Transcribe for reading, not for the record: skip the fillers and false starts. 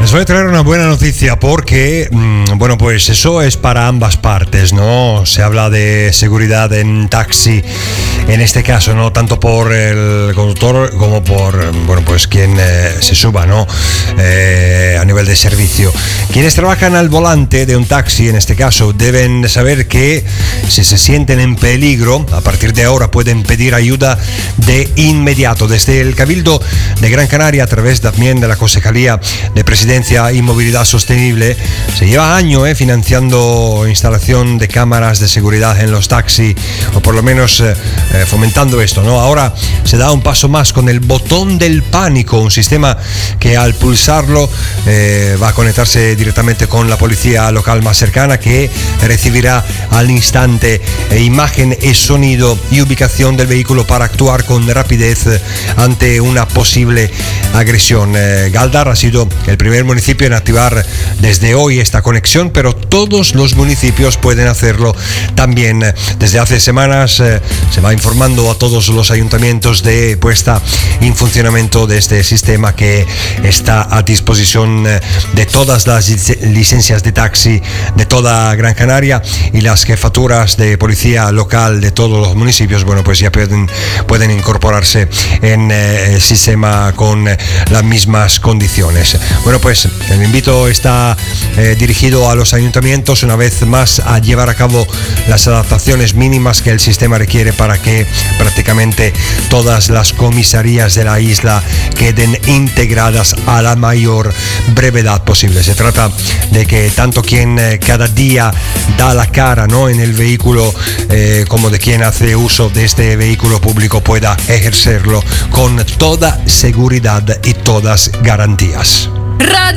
Les voy a traer una buena noticia porque, bueno, pues eso es para ambas partes, ¿no? Se habla de seguridad en taxi, en este caso, no tanto por el conductor como por, bueno, pues quien se suba, ¿no? A nivel de servicio. Quienes trabajan al volante de un taxi, en este caso, deben saber que si se sienten en peligro, a partir de ahora pueden pedir ayuda de inmediato. Desde el Cabildo de Gran Canaria, a través también de la Concejalía de Presidencia y Movilidad Sostenible, se lleva años financiando instalación de cámaras de seguridad en los taxis, o por lo menos fomentando esto, ¿no? Ahora se da un paso más con el botón del pánico, un sistema que al pulsarlo va a conectarse directamente con la policía local más cercana, que recibirá al instante imagen y sonido y ubicación del vehículo para actuar con rapidez ante una posible agresión. Galdar ha sido el primer municipio en activar desde hoy esta conexión, pero todos los municipios pueden hacerlo también. Desde hace semanas se va informando a todos los ayuntamientos de puesta en funcionamiento de este sistema, que está a disposición de todas las licencias de taxi de toda Gran Canaria, y las jefaturas de policía local de todos los municipios, bueno, pues ya pueden incorporarse en el sistema con las mismas condiciones. Bueno, pues el invito está dirigido a los ayuntamientos, una vez más, a llevar a cabo las adaptaciones mínimas que el sistema requiere para que prácticamente todas las comisarías de la isla queden integradas a la mayor brevedad posible. Se trata de que tanto quien cada día da la cara, ¿no?, en el vehículo, como de quien hace uso de este vehículo público, pueda ejercerlo con toda seguridad y todas garantías. Radio